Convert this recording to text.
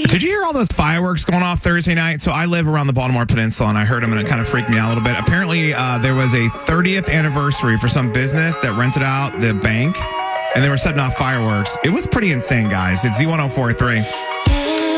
Did you hear all those fireworks going off Thursday night? So I live around the Baltimore Peninsula, and I heard them, and it kind of freaked me out a little bit. Apparently, there was a 30th anniversary for some business that rented out the bank, and they were setting off fireworks. It was pretty insane, guys. It's Z1043.